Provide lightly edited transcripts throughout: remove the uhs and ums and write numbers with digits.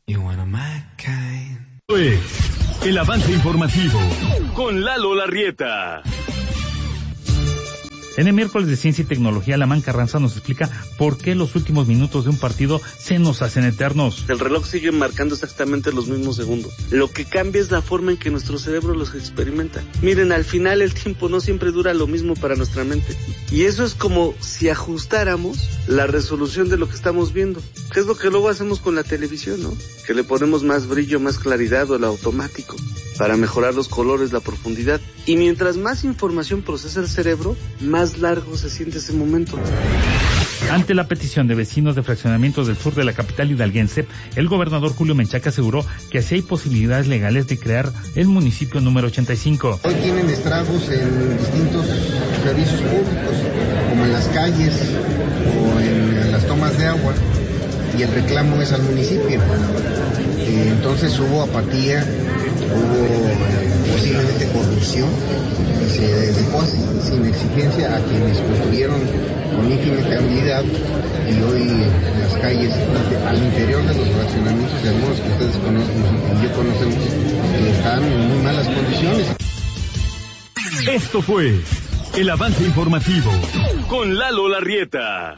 El avance informativo con Lalo Larrieta. En el miércoles de Ciencia y Tecnología, Lamán Carranza nos explica por qué los últimos minutos de un partido se nos hacen eternos. El reloj sigue marcando exactamente los mismos segundos. Lo que cambia es la forma en que nuestro cerebro los experimenta. Miren, al final el tiempo no siempre dura lo mismo para nuestra mente. Y eso es como si ajustáramos la resolución de lo que estamos viendo. Que es lo que luego hacemos con la televisión, ¿no? Que le ponemos más brillo, más claridad o el automático para mejorar los colores, la profundidad. Y mientras más información procesa el cerebro, más largo se siente ese momento. Ante la petición de vecinos de fraccionamientos del sur de la capital hidalguense, el gobernador Julio Menchaca aseguró que sí hay posibilidades legales de crear el municipio número 85. Hoy tienen estragos en distintos servicios públicos, como en las calles o en las tomas de agua, y el reclamo es al municipio. Entonces hubo apatía, hubo posiblemente corrupción, y se dejó así, sin exigencia, a quienes construyeron con ínfima cantidad, y hoy las calles al interior de los fraccionamientos, de algunos que ustedes conocen y yo conocemos, están en muy malas condiciones. Esto fue el avance informativo con Lalo Larrieta.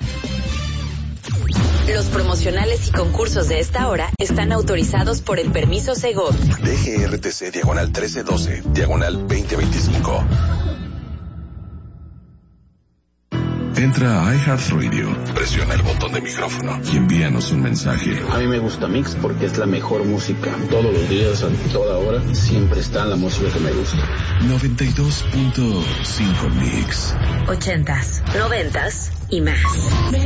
Los promocionales y concursos de esta hora están autorizados por el permiso Segov. DGRTC diagonal 1312, diagonal 2025. Entra a iHeartRadio, presiona el botón de micrófono y envíanos un mensaje. A mí me gusta Mix porque es la mejor música. Todos los días, a toda hora, siempre está la música que me gusta. 92.5 Mix. 80s, 90s y más.